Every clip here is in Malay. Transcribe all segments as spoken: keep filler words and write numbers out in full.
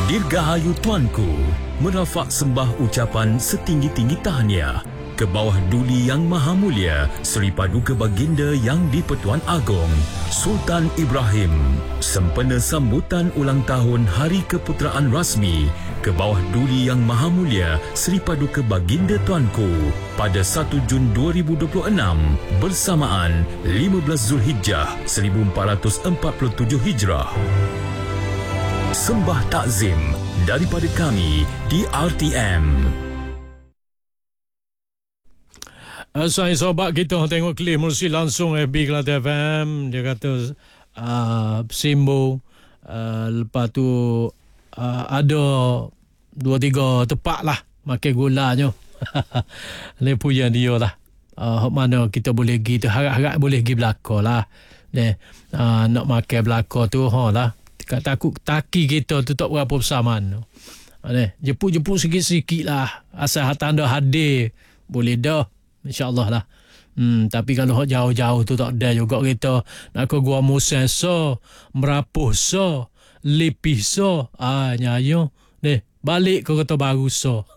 Dirgahayu Tuanku, merafak sembah ucapan setinggi-tinggi tahniah ke bawah Duli Yang Maha Mulia Seri Paduka Baginda Yang di-Pertuan Agong Sultan Ibrahim sempena sambutan ulang tahun Hari Keputeraan Rasmi ke bawah Duli Yang Maha Mulia Seri Paduka Baginda Tuanku pada satu Jun dua ribu dua puluh enam bersamaan lima belas Zulhijjah seribu empat ratus empat puluh tujuh Hijrah. Sembah takzim daripada kami di R T M. Saya sobat kita tengok klip Mursi langsung F B Kelantan F M. Dia kata uh, Simbo uh, lepas tu uh, ada dua tiga tepat lah makan gulanya. Ni pujian dia lah. Uh, mana kita boleh pergi tu, harap-harap boleh pergi belakang lah. Ni, uh, nak makan belakang tu ha lah. Takut taki kita tu tak berapa besar mana. Uh, jeput-jeput sikit-sikit lah. Asal tanda hadir boleh dah. InsyaAllah lah. Hmm, tapi kalau jauh-jauh tu tak ada juga kita. Nak ke Gua Musen so, Merapuh so, Lipih so. Ah, nyayo. Ni, balik ke Kota Baru so.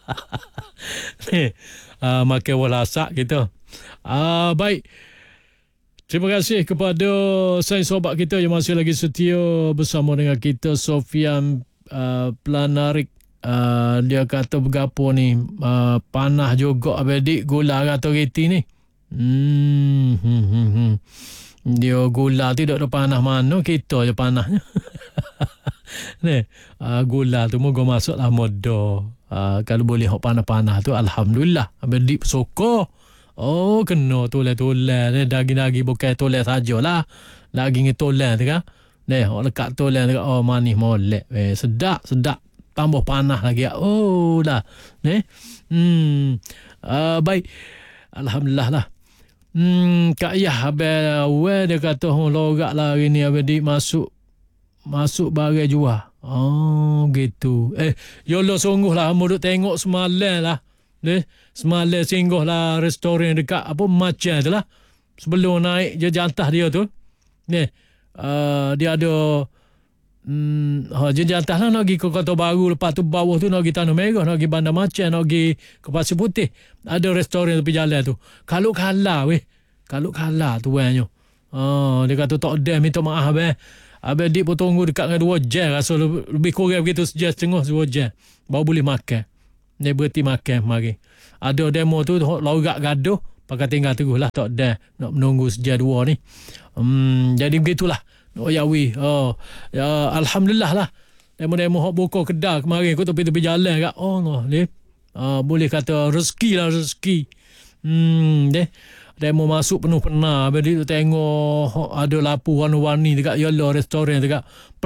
Ni, ah, makan walasak kita. Ah, baik. Terima kasih kepada saya sobat kita yang masih lagi setia bersama dengan kita. Sofian uh, Planarik. Uh, dia kata bergapo ni uh, panah juga abedik gula kata reti ni. Hmm, hmm, hmm, hmm. Dia gula tidak ada panah mana, kita je panahnya. Ni uh, gula tu moga masuklah moda. Uh, kalau boleh hok panah-panah tu alhamdulillah. Abedik sokor. Oh kena toleh-toleh ni daging-daging bukan toleh sajalah. Daging toleh tu kan. Ni hok lekat toleh tu oh manis molek. Eh, sedap sedap. Tambah panah lagi. Oh dah. Ni. Hmm. Uh, baik. Alhamdulillah lah. Hmm, Kak Yah abang awal dia kata hong lorak lah hari ni abang dik masuk masuk barai jual. Oh gitu. Eh, yolo sungguh lah hamba duk tengok semalam lah. Ni, semalam singgah lah restoran dekat apa macam tu lah. Sebelum naik je jantah dia tu. Ni, uh, dia ada Hmm, ha, jantah lah nak pergi ke Kota Baru. Lepas tu bawah tu nak pergi Tanah Merah, nak pergi Bandar Macan, nak pergi ke Pasir Putih. Ada restoran tepi jalan tu. Kalau kalah weh. Kalau kalah tuannya. Oh, dia kata tak ada, minta maaf abang. Abang dik pun tunggu dekat dengan dua jam. Rasa lebih, lebih kurang begitu sejam setengah dua jam. Baru boleh makan. Dia berhenti makan mari. Ada demo tu lorak gaduh. Pakai tinggal terus lah. Tak ada. Nak menunggu sejam dua ni. Hmm, jadi begitulah. Oh ya wi. Oh. Ya alhamdulillah lah. Demo-demo hok buka kedai kemarin aku tepi-tepi jalan kat. Oh noh ni. Ah boleh kata rezeki lah rezeki. Hmm deh. Demo masuk penuh pena. Bedi tu tengok ada lampu warna-warni dekat yellow restoran dekat.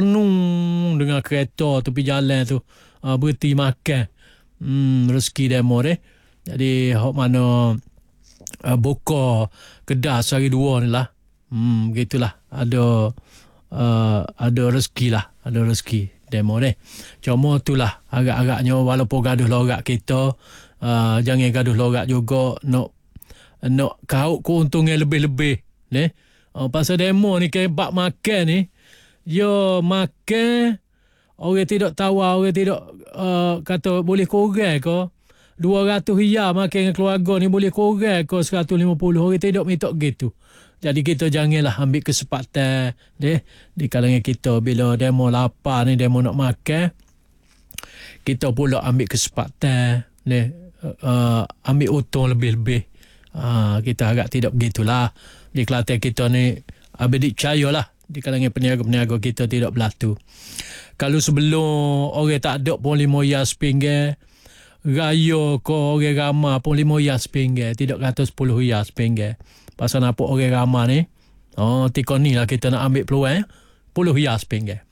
Penuh dengan kereta tepi jalan tu. Ah berhenti makan. Hmm rezeki demo deh. Jadi hok mana uh, buka kedai sehari dua ni lah. Hmm gitulah. Ada Uh, ada rezeki lah. Ada rezeki demo ni. Cuma itulah agak-agaknya walaupun gaduh lorak kita uh, jangan gaduh lorak juga nak nak kau keuntungan lebih-lebih ni. Uh, pasal demo ni kebab makan ni yo makan orang tidak tahu orang tidak uh, kata boleh kurang ke dua ratus riyal makan dengan keluarga ni boleh kurang ke seratus lima puluh orang tidak minta gitu. Jadi kita janganlah ambil kesempatan deh di kalangan kita bila demo lapar ni demo nak makan kita pula ambil kesempatan deh uh, ambil untung lebih-lebih. Uh, kita agak tidak begitulah di Kelantan kita ni abedik percayalah di kalangan peniaga-peniaga kita tidak berlaku. Kalau sebelum orang tak ada pun lima riyal sepinggir raya ko orang ramai pun lima riyal sepinggir tidak kata sepuluh riyal sepinggir. Pasal nampak orang ramai ni. Oh, tika ni lah kita nak ambil peluang. Puluh riyal sepinggir.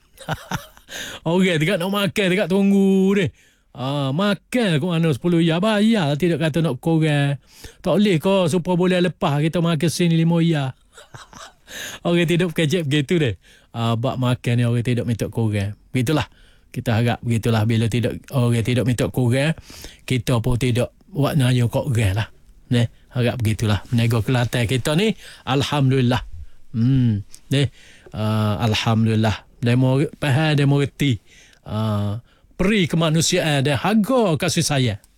Orang dekat nak makan, dekat tunggu ni. Ah, makan ke mana sepuluh riyal. Bayar tidak kata nak korang. Tak boleh kau supaya boleh lepas kita makan sini lima riyal. Orang tidak kejap begitu deh. Ah, bak makan ni orang tidak minta korang. Begitulah. Kita harap begitulah bila tidak orang tidak minta korang. Kita pun tidak buat nanya kok orang lah. Ni, harap begitulah. Menego Kelantan kita ni alhamdulillah. Hmm, ni uh, alhamdulillah. Demo faham, demo reti. uh, peri kemanusiaan dan harga kasih sayang.